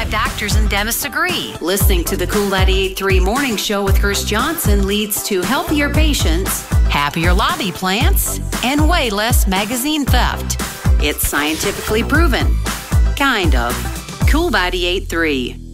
what doctors and dentists agree. Listening to the Cool 98.3 Morning Show with Chris Johnson leads to healthier patients, happier lobby plants, and way less magazine theft. It's scientifically proven. Kind of. Cool 98.3.